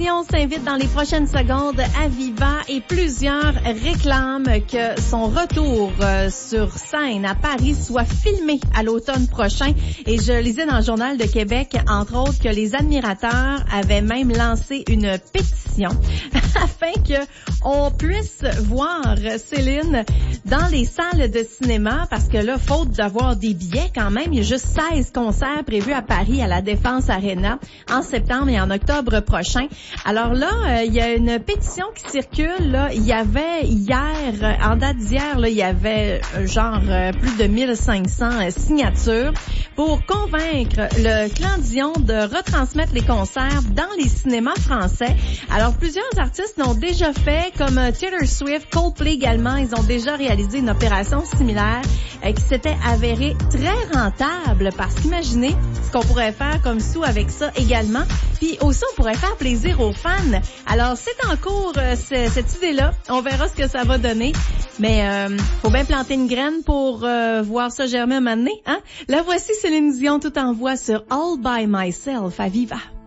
Dion s'invite dans les prochaines secondes à Viva et plusieurs réclament que son retour sur scène à Paris soit filmé à l'automne prochain. Et je lisais dans le Journal de Québec, entre autres, que les admirateurs avaient même lancé une pétition afin que on puisse voir Céline dans les salles de cinéma, parce que là, faute d'avoir des billets quand même, il y a juste 16 concerts prévus à Paris à la Défense Arena en septembre et en octobre prochain. Alors là, il y a une pétition qui circule. Là, il y avait hier, en date d'hier, là, il y avait plus de 1500 signatures pour convaincre le Clan Dion de retransmettre les concerts dans les cinémas français. Alors, plusieurs artistes l'ont déjà fait, comme Taylor Swift, Coldplay également. Ils ont déjà réalisé une opération similaire qui s'était avérée très rentable, parce qu'imaginez ce qu'on pourrait faire comme sous avec ça également. Puis aussi, on pourrait faire plaisir aux fans. Alors, c'est en cours, cette idée-là. On verra ce que ça va donner. Mais faut bien planter une graine pour voir ça germer un moment donné, hein? La voici, Céline Dion, tout en voix sur All By Myself à Viva.